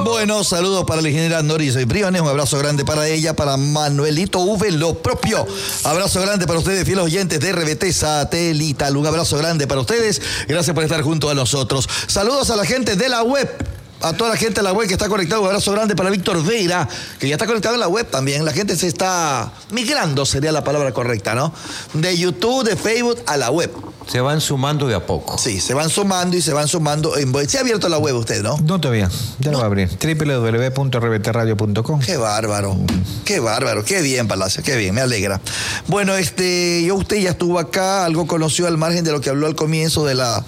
Bueno, saludos para la ingeniera Noris Briones, un abrazo grande para ella, para Manuelito V, lo propio. Abrazo grande para ustedes, fieles oyentes de RBT Satelital. Un abrazo grande para ustedes. Gracias por estar junto a nosotros. Saludos a la gente de la web. A toda la gente de la web que está conectada, un abrazo grande para Víctor Veira, que ya está conectado en la web también. La gente se está migrando, sería la palabra correcta, ¿no? De YouTube, de Facebook a la web. Se van sumando de a poco. Sí, se van sumando y se van sumando. ¿Se ha abierto la web usted, no? No todavía, ya lo va a abrir. www.rbtradio.com. Qué bárbaro, qué bien, Palacio, qué bien, me alegra. Bueno, usted ya estuvo acá, algo conoció al margen de lo que habló al comienzo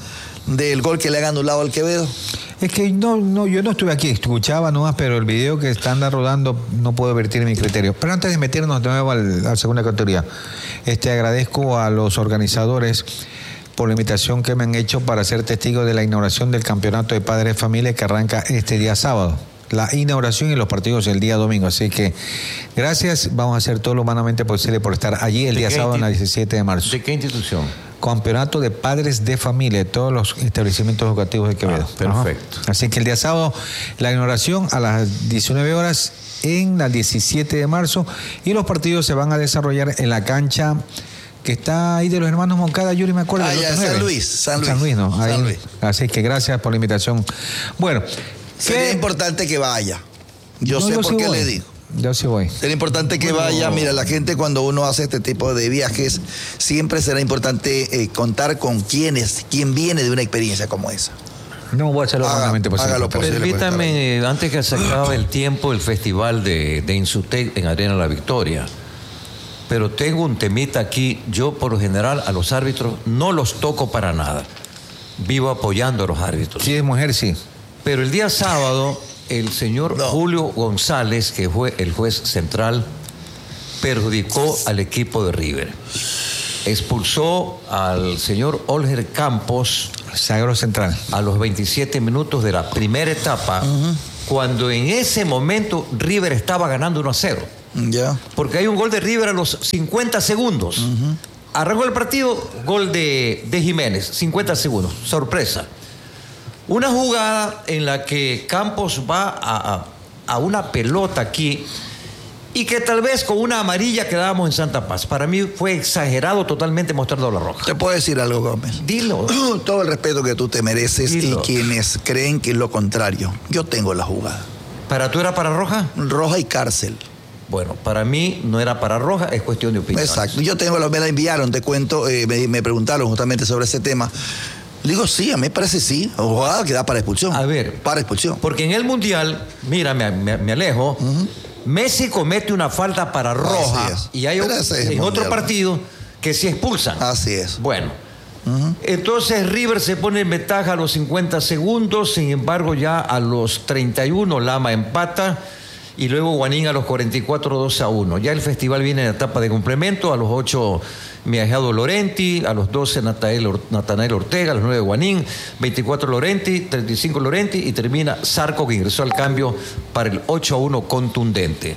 del gol que le han anulado al Quevedo. Es que no, yo no estuve aquí, escuchaba nomás, pero el video que están rodando no puedo vertir mi criterio. Pero antes de meternos de nuevo a la segunda categoría, agradezco a los organizadores por la invitación que me han hecho para ser testigo de la inauguración del Campeonato de Padres de Familia que arranca este día sábado. La inauguración y los partidos el día domingo. Así que gracias, vamos a hacer todo lo humanamente posible por estar allí el día sábado, en la 17 de marzo. ¿De qué institución? Campeonato de Padres de Familia, de todos los establecimientos educativos de Quevedo. Perfecto. Ajá. Así que el día sábado, la inauguración a las 19 horas en la 17 de marzo y los partidos se van a desarrollar en la cancha que está ahí de los hermanos Moncada, Yuri, me acuerdo. Ya, San Luis, ¿no? Ahí. San Luis. Así que gracias por la invitación. Bueno. Sería importante que vaya. Yo sé por qué le digo. Yo sí voy. Será importante que vaya. Mira, la gente cuando uno hace este tipo de viajes, siempre será importante contar con quién viene de una experiencia como esa. No voy a hacerlo realmente posible. Hágalo posible. Permítame, antes que se acabe el tiempo, el festival de Insutec en Arena La Victoria. Pero tengo un temita aquí. Yo, por lo general, a los árbitros no los toco para nada. Vivo apoyando a los árbitros. Si es mujer, sí. Pero el día sábado, el señor Julio González, que fue el juez central, perjudicó al equipo de River. Expulsó al señor Olger Campos, sagro central, a los 27 minutos de la primera etapa, cuando en ese momento River estaba ganando 1-0. Ya. Porque hay un gol de River a los 50 segundos. Arrancó el partido, gol de Jiménez, 50 segundos, sorpresa. Una jugada en la que Campos va a una pelota aquí y que tal vez con una amarilla quedábamos en Santa Paz. Para mí fue exagerado totalmente mostrando la roja. ¿Te puedo decir algo, Gómez? Dilo. Todo el respeto que tú te mereces. Dilo. Y quienes creen que es lo contrario. Yo tengo la jugada. ¿Para tú era para roja? Roja y cárcel. Bueno, para mí no era para roja, es cuestión de opinión. Exacto. Yo me la enviaron, te cuento, me preguntaron justamente sobre ese tema. Le digo, sí, a mí me parece sí. Jugada que da para expulsión. A ver. Para expulsión. Porque en el Mundial, mira, me alejo, Messi comete una falta para roja y hay en otro partido que se expulsan. Así es. Bueno, entonces River se pone en ventaja a los 50 segundos, sin embargo ya a los 31 Lama empata y luego Guanín a los 44 2-1. Ya el festival viene en etapa de complemento, a los 8 Miajado Lorenti, a los 12 Natanael Ortega, a los 9 Guanín, 24 Lorenti, 35 Lorenti y termina Zarco, que ingresó al cambio para el 8-1 contundente.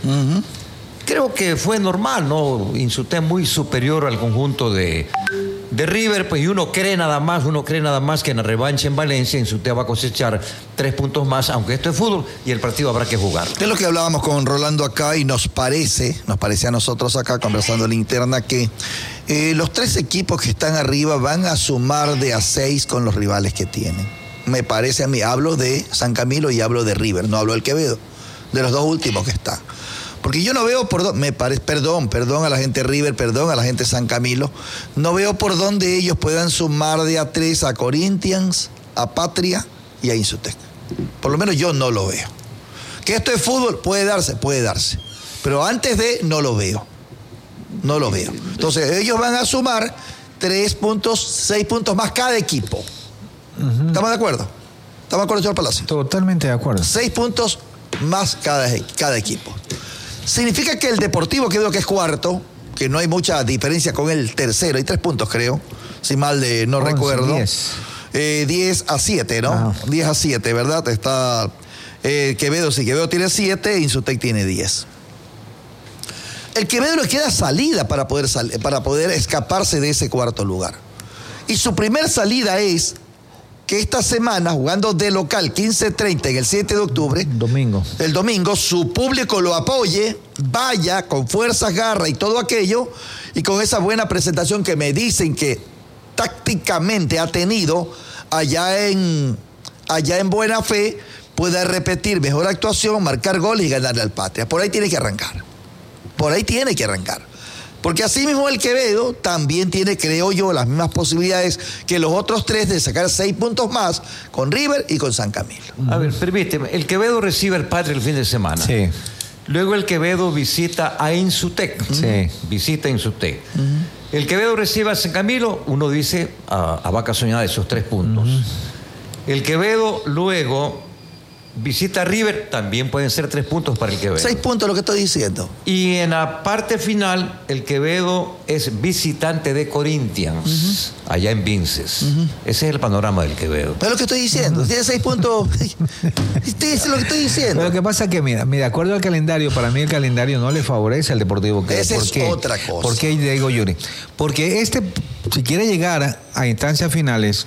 Creo que fue normal, ¿no? Insutec muy superior al conjunto de River, pues, y uno cree nada más que en la revancha en Valencia Insutec va a cosechar 3 puntos más, aunque esto es fútbol y el partido habrá que jugar. Es lo que hablábamos con Rolando acá y nos parece a nosotros acá conversando en la interna que los 3 equipos que están arriba van a sumar de a 6 con los rivales que tienen. Me parece a mí, hablo de San Camilo y hablo de River, no hablo del Quevedo, de los 2 últimos que están. Porque yo no veo por dónde, perdón a la gente River, perdón a la gente San Camilo, no veo por dónde ellos puedan sumar de a 3 a Corinthians, a Patria y a Insutec. Por lo menos yo no lo veo. Que esto es fútbol, puede darse. Pero antes de, no lo veo. Entonces ellos van a sumar 3 puntos, 6 puntos más cada equipo. ¿Estamos de acuerdo? ¿Estamos de acuerdo, señor Palacio? Totalmente de acuerdo. 6 puntos más cada equipo. Significa que el Deportivo, que veo que es cuarto, que no hay mucha diferencia con el tercero, hay 3 puntos creo, si mal no 11, recuerdo. 10 a 7, ¿no? Ajá. 10 a 7, ¿verdad? Está Quevedo, sí, Quevedo tiene 7, Insutec tiene 10. El Quevedo le queda salida para poder escaparse de ese cuarto lugar. Y su primer salida es que esta semana, jugando de local 15:30 en el 7 de octubre, el domingo, su público lo apoye, vaya con fuerzas, garra y todo aquello, y con esa buena presentación que me dicen que tácticamente ha tenido allá en Buena Fe, pueda repetir mejor actuación, marcar goles y ganarle al Patria. Por ahí tiene que arrancar. Porque así mismo el Quevedo también tiene, creo yo, las mismas posibilidades que los otros tres de sacar 6 puntos más con River y con San Camilo. A ver, permíteme, el Quevedo recibe al Patria el fin de semana. Sí. Luego el Quevedo visita a Insutec. Sí. Visita a Insutec. El Quevedo recibe a San Camilo, uno dice a vaca soñada esos 3 puntos. El Quevedo luego visita a River, también pueden ser 3 puntos para el Quevedo. 6 puntos lo que estoy diciendo. Y en la parte final, el Quevedo es visitante de Corinthians, allá en Vinces. Ese es el panorama del Quevedo. Es lo que estoy diciendo. Tiene 6 puntos. Es lo que estoy diciendo. Pero lo que pasa es que, mira, de acuerdo al calendario, para mí el calendario no le favorece al Deportivo Quevedo. Esa es otra cosa. ¿Por qué digo, Yuri? Porque si quiere llegar a instancias finales,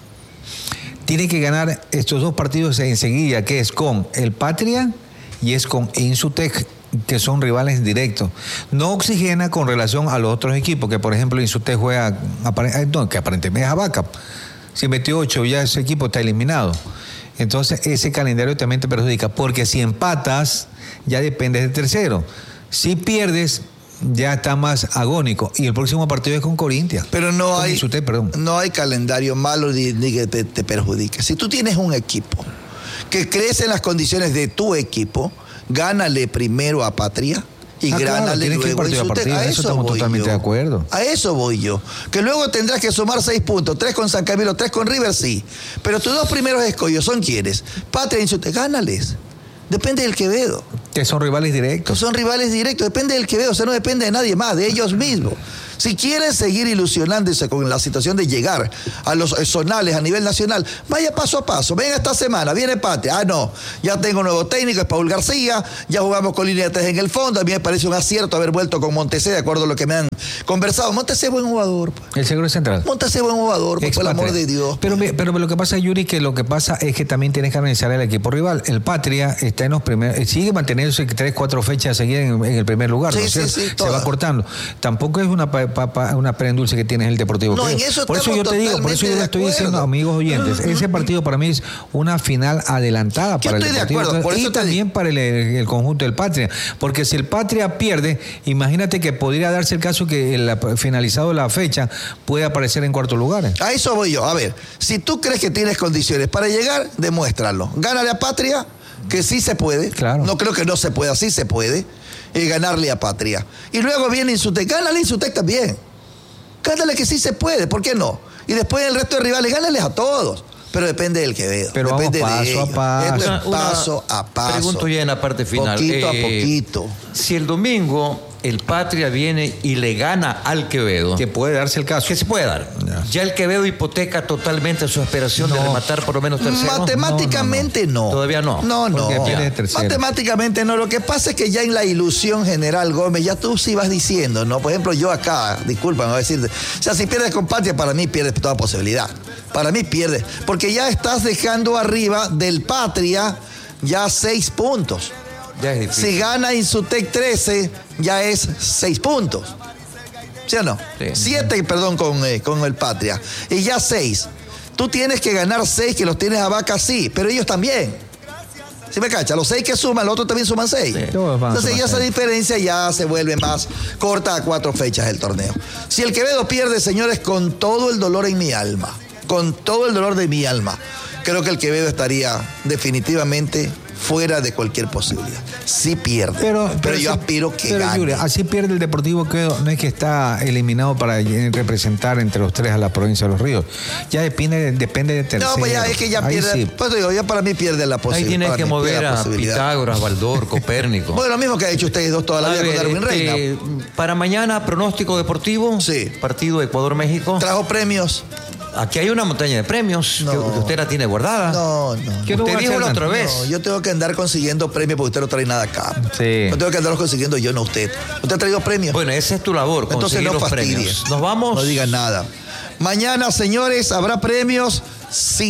tiene que ganar estos 2 partidos enseguida, que es con el Patria y es con Insutec, que son rivales directos. No oxigena con relación a los otros equipos, que por ejemplo Insutec juega, que aparentemente es a Vaca. Si metió 8, ya ese equipo está eliminado. Entonces ese calendario también te perjudica, porque si empatas, ya dependes del tercero. Si pierdes, ya está más agónico. Y el próximo partido es con Corinthians. Pero no hay calendario malo ni que te perjudique. Si tú tienes un equipo que crece en las condiciones de tu equipo, gánale primero a Patria y gánale luego a Insutec. A eso estamos totalmente de acuerdo. A eso voy yo. Que luego tendrás que sumar 6 puntos, 3 con San Camilo, 3 con River, sí. Pero tus 2 primeros escollos son ¿quiénes? Patria e Insutec, gánales. Depende del Quevedo. Que son rivales directos. Depende del Quevedo, o sea, no depende de nadie más, de ellos mismos. Si quieren seguir ilusionándose con la situación de llegar a los zonales a nivel nacional, vaya paso a paso. Venga esta semana, viene Patria. Ah, no, ya tengo nuevo técnico, es Paul García, ya jugamos con línea 3 en el fondo. A mí me parece un acierto haber vuelto con Montesé, de acuerdo a lo que me han conversado. Montesé es buen jugador. Pues. El seguro central. Montesé es buen jugador, pues, por el amor de Dios. Pero lo que pasa, Yuri, es que también tienes que analizar el equipo rival. El Patria está en los primeros, sigue manteniéndose 3-4 fechas seguidas en el primer lugar, ¿no es cierto? Sí, se va cortando. Tampoco es una pera en dulce que tienes el Deportivo Quevedo. Por eso yo le estoy diciendo, amigos oyentes, ese partido para mí es una final adelantada para el Deportivo Quevedo y también para el conjunto del Patria, porque si el Patria pierde, imagínate que podría darse el caso que finalizado la fecha puede aparecer en cuarto lugar. A eso voy yo. A ver, si tú crees que tienes condiciones para llegar, demuéstralo. Gánale a Patria, que sí se puede. Claro. No creo que no se pueda, sí se puede. Ganarle a Patria. Y luego viene Insutec, gánale a Insutec también. Gánale que sí se puede, ¿por qué no? Y después el resto de rivales, gánales a todos. Pero depende del Quevedo. Pero depende vamos paso a paso. Paso a paso. Pregunto ya en la parte final. Poquito a poquito. Si el domingo el Patria viene y le gana al Quevedo, que puede darse el caso. Que se puede dar. Ya el Quevedo hipoteca totalmente su aspiración de rematar por lo menos tercero. Matemáticamente no. Todavía no. No. Matemáticamente no. Lo que pasa es que ya en la ilusión general, Gómez, ya tú sí vas diciendo, ¿no? Por ejemplo, yo acá, disculpa, me voy a decir, o sea, si pierdes con Patria, para mí pierdes toda posibilidad. Para mí pierdes. Porque ya estás dejando arriba del Patria ya 6 puntos. Ya es difícil. Si gana Insutec 13, ya es 6 puntos. ¿Sí o no? Sí. 7, perdón, con el Patria. Y ya 6. Tú tienes que ganar 6, que los tienes a Vaca, sí, pero ellos también. ¿Sí me cacha? Los 6 que suman, los otros también suman 6. Sí. Entonces ya esa diferencia ya se vuelve más corta a 4 fechas del torneo. Si el Quevedo pierde, señores, con todo el dolor en mi alma, con todo el dolor de mi alma, creo que el Quevedo estaría definitivamente fuera de cualquier posibilidad. Sí pierde, pero yo aspiro que gane. Yuri, así pierde el Deportivo Quevedo, no es que está eliminado para representar entre los 3 a la provincia de Los Ríos. Ya depende de tercero. No, pues ya es que ya pierde. Sí. Pues digo, ya para mí pierde la posibilidad. Ahí tienes que mover a Pitágoras, Baldor, Copérnico. Bueno, lo mismo que ha hecho ustedes dos toda la vida con Darwin Reina. Para mañana, pronóstico deportivo. Sí. Partido Ecuador-México. ¿Trajo premios? Aquí hay una montaña de premios que usted la tiene guardada. No. Usted dijo la otra vez. No, yo tengo que andar consiguiendo premios porque usted no trae nada acá. Sí. Yo tengo que andarlos consiguiendo yo, no usted. ¿Usted ha traído premios? Bueno, esa es tu labor, conseguir los premios. Nos vamos. No digan nada. Mañana, señores, ¿habrá premios? Sí.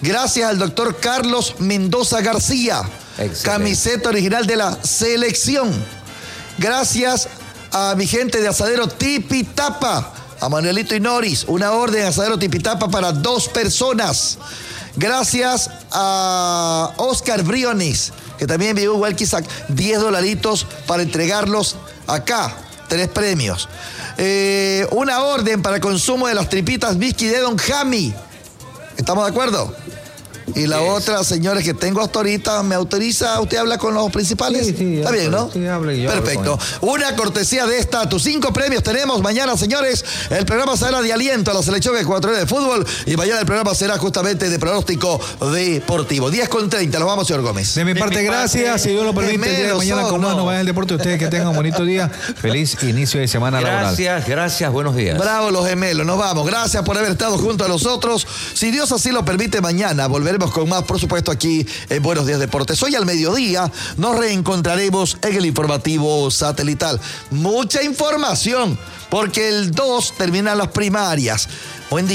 Gracias al doctor Carlos Mendoza García. Excelente. Camiseta original de la selección. Gracias a mi gente de Asadero Tipitapa, a Manuelito y Noris, una orden de Asadero Tipitapa para 2 personas. Gracias a Oscar Briones, que también envió igual que Isaac, $10 para entregarlos acá. 3 premios. Una orden para consumo de las tripitas whisky de Don Jami. ¿Estamos de acuerdo? Y la otra, señores, que tengo hasta ahorita, ¿me autoriza? ¿Usted habla con los principales? Sí, está bien, ¿no? Sí, hable yo. Perfecto. Una cortesía de esta. Tus 5 premios tenemos mañana, señores. El programa será de aliento a la selección ecuatoriana de fútbol. Y mañana el programa será justamente de pronóstico deportivo. 10:30. Los vamos, señor Gómez. De mi parte, gracias. Si Dios lo permite, el día de mañana con más novedades del deporte. Ustedes que tengan un bonito día. Feliz inicio de semana laboral. Gracias. Buenos días. Bravo, los gemelos. Nos vamos. Gracias por haber estado junto a nosotros. Si Dios así lo permite, mañana volveremos con más, por supuesto, aquí en Buenos Días Deportes. Hoy al mediodía nos reencontraremos en el informativo satelital. Mucha información, porque el 2 terminan las primarias. Buen día.